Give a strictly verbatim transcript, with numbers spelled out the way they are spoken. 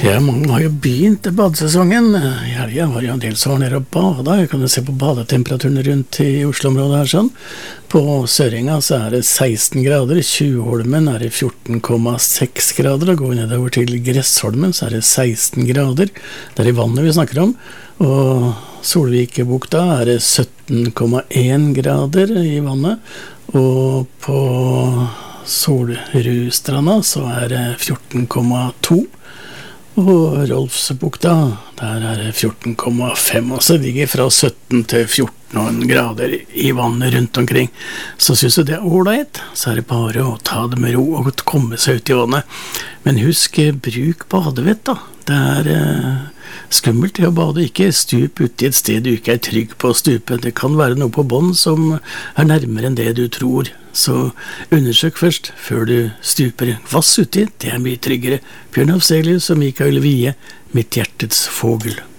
Ja, mange har jo begynt badesesongen. I helgen var det jo en del som var nede og bada. Jeg kan jo se på badetemperaturen rundt i Oslo-området her sånn. På Søringa så er det seksten grader, i Tjuvholmen er det fjorten komma seks grader, og går vi nedover til Gressholmen så er det seksten grader. Det er i vannet vi snakker om, og Solvikebukta er det sytten komma én grader i vannet, og på Solrustranda så er det fjorten komma to. Og Rolfsbukta, der er det fjorten komma fem, og så ligger fra sytten til fjorten grader i vannet rundt omkring. Så synes du det er ordentlig, så er det bare å ta det med ro og komme seg ut i vannet. Men husk, bruk badevett da. Det er eh, skummelt til å bade, ikke stup ut i et sted du ikke er trygg på å stupe. Det kan være noe på bånd som er nærmere enn det du tror. Så undersøk først før du stuper. Vass uti, det er mye tryggere. Bjørn Afzelius og Mikael Wie, Mitt hjertets fågel.